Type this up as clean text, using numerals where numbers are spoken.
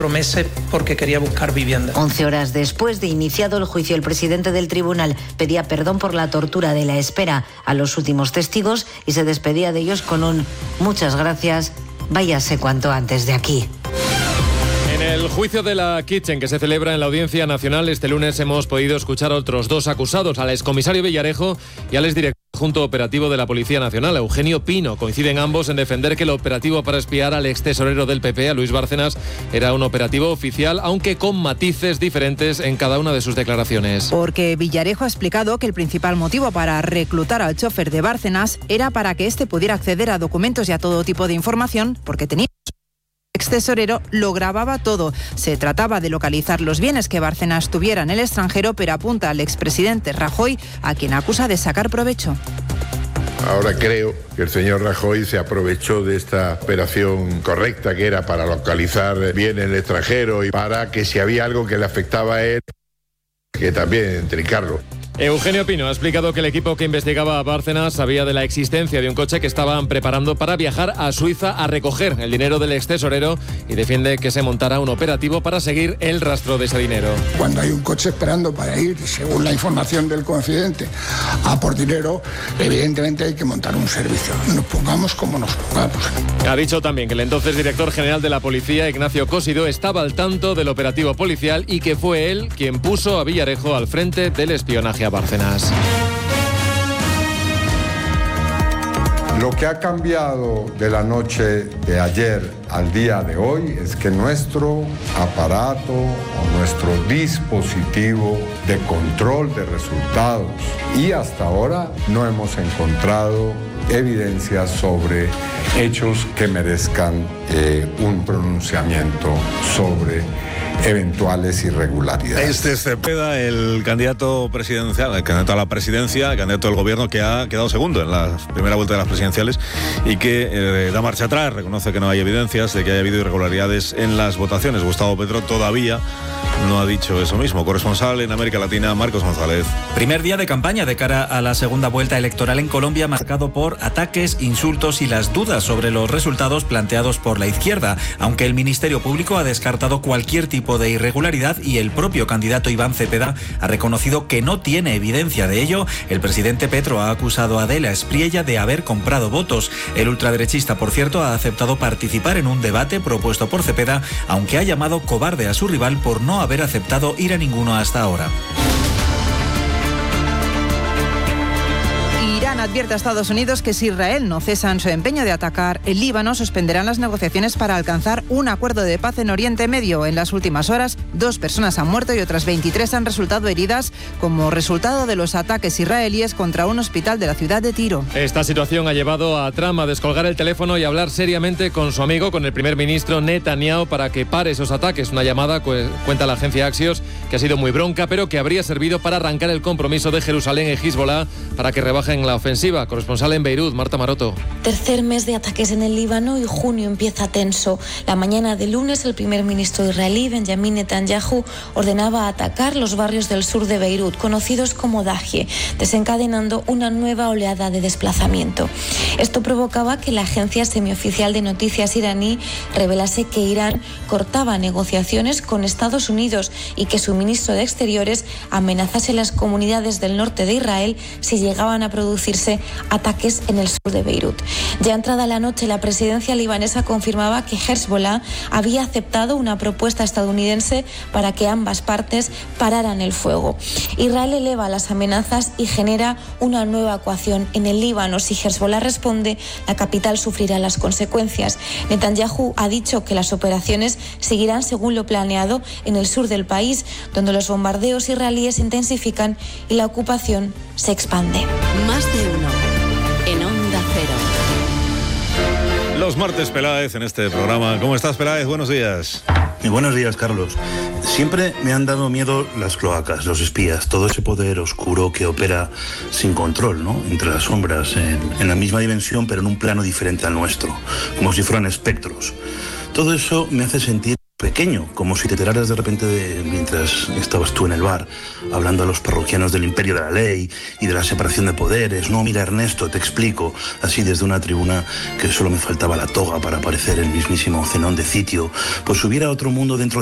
meses porque quería buscar vivienda. 11 horas después de iniciado el juicio, el presidente del tribunal pedía perdón por la tortura de la espera a los últimos testigos y se despedía de ellos con un muchas gracias, váyase cuanto antes de aquí. En el juicio de la Kitchen que se celebra en la Audiencia Nacional este lunes hemos podido escuchar a otros dos acusados, al excomisario Villarejo y al exdirector adjunto operativo de la Policía Nacional, Eugenio Pino. Coinciden ambos en defender que el operativo para espiar al extesorero del PP, a Luis Bárcenas, era un operativo oficial, aunque con matices diferentes en cada una de sus declaraciones. Porque Villarejo ha explicado que el principal motivo para reclutar al chofer de Bárcenas era para que éste pudiera acceder a documentos y a todo tipo de información, porque tenía... extesorero lo grababa todo. Se trataba de localizar los bienes que Bárcenas tuviera en el extranjero, pero apunta al expresidente Rajoy, a quien acusa de sacar provecho. Ahora creo que el señor Rajoy se aprovechó de esta operación correcta que era para localizar bienes en el extranjero y para que si había algo que le afectaba a él, que también trincarlo. Eugenio Pino ha explicado que el equipo que investigaba a Bárcenas sabía de la existencia de un coche que estaban preparando para viajar a Suiza a recoger el dinero del extesorero y defiende que se montara un operativo para seguir el rastro de ese dinero. Cuando hay un coche esperando para ir, según la información del confidente, a por dinero, evidentemente hay que montar un servicio. Nos pongamos como nos pongamos. Ha dicho también que el entonces director general de la policía, Ignacio Cosidó, estaba al tanto del operativo policial y que fue él quien puso a Villarejo al frente del espionaje a Bárcenas. Lo que ha cambiado de la noche de ayer al día de hoy es que nuestro aparato o nuestro dispositivo de control de resultados y hasta ahora no hemos encontrado evidencias sobre hechos que merezcan un pronunciamiento sobre eventuales irregularidades. Este es Cepeda, el candidato presidencial, el candidato a la presidencia, el candidato del gobierno que ha quedado segundo en la primera vuelta de las presidenciales y que da marcha atrás, reconoce que no hay evidencias de que haya habido irregularidades en las votaciones. Gustavo Petro todavía no ha dicho eso mismo. Corresponsal en América Latina, Marcos González. Primer día de campaña de cara a la segunda vuelta electoral en Colombia, marcado por ataques, insultos y las dudas sobre los resultados planteados por la izquierda, aunque el Ministerio Público ha descartado cualquier tipo de irregularidad y el propio candidato Iván Cepeda ha reconocido que no tiene evidencia de ello. El presidente Petro ha acusado a Adela Espriella de haber comprado votos. El ultraderechista, por cierto, ha aceptado participar en un debate propuesto por Cepeda, aunque ha llamado cobarde a su rival por no haber aceptado ir a ninguno hasta ahora. Irán advierte a Estados Unidos que si Israel no cesa en su empeño de atacar el Líbano, suspenderán las negociaciones para alcanzar un acuerdo de paz en Oriente Medio. En las últimas horas, 2 personas han muerto y otras 23 han resultado heridas como resultado de los ataques israelíes contra un hospital de la ciudad de Tiro. Esta situación ha llevado a Trump a descolgar el teléfono y hablar seriamente con su amigo, con el primer ministro Netanyahu, para que pare esos ataques. Una llamada, cuenta la agencia Axios, que ha sido muy bronca, pero que habría servido para arrancar el compromiso de Jerusalén y Hezbollah para que rebajen la ofensiva. Corresponsal en Beirut, Marta Maroto. Tercer mes de ataques en el Líbano y junio empieza tenso. La mañana de lunes, el primer ministro israelí, Benjamin Netanyahu, ordenaba atacar los barrios del sur de Beirut, conocidos como Dahie, desencadenando una nueva oleada de desplazamiento. Esto provocaba que la agencia semioficial de noticias iraní revelase que Irán cortaba negociaciones con Estados Unidos y que su ministro de Exteriores amenazase las comunidades del norte de Israel si llegaban a producirse ataques en el sur de Beirut. Ya entrada la noche, la presidencia libanesa confirmaba que Hezbollah había aceptado una propuesta estadounidense para que ambas partes pararan el fuego. Israel eleva las amenazas y genera una nueva ecuación en el Líbano. Si Hezbollah responde, la capital sufrirá las consecuencias. Netanyahu ha dicho que las operaciones seguirán según lo planeado en el sur del país, donde los bombardeos israelíes se intensifican y la ocupación se expande. Más de uno en Onda Cero. Los martes, Peláez, en este programa. ¿Cómo estás, Peláez? Buenos días. Buenos días, Carlos. Siempre me han dado miedo las cloacas, los espías, todo ese poder oscuro que opera sin control, ¿no? Entre las sombras, en la misma dimensión, pero en un plano diferente al nuestro, como si fueran espectros. Todo eso me hace sentir pequeño, como si te enteraras de repente mientras estabas tú en el bar, hablando a los parroquianos del imperio de la ley y de la separación de poderes. No, mira Ernesto, te explico, así desde una tribuna que solo me faltaba la toga para parecer el mismísimo Zenón de Citio, pues hubiera otro mundo dentro